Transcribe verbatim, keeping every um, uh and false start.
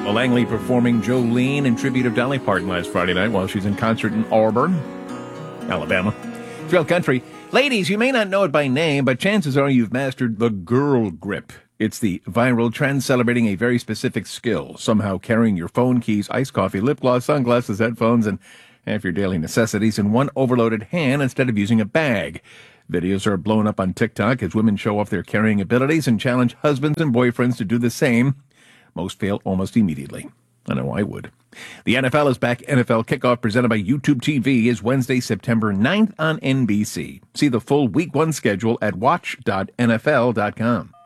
Langley performing Jolene in tribute of Dolly Parton last Friday night while she's in concert in Auburn, Alabama. Thrill Country. Ladies, you may not know it by name, but chances are you've mastered the girl grip. It's the viral trend celebrating a very specific skill, somehow carrying your phone, keys, iced coffee, lip gloss, sunglasses, headphones, and half your daily necessities in one overloaded hand instead of using a bag. Videos are blown up on TikTok as women show off their carrying abilities and challenge husbands and boyfriends to do the same. Most fail almost immediately. I know I would. The N F L is back. N F L Kickoff presented by YouTube T V is Wednesday, September ninth on N B C. See the full Week one schedule at watch dot N F L dot com.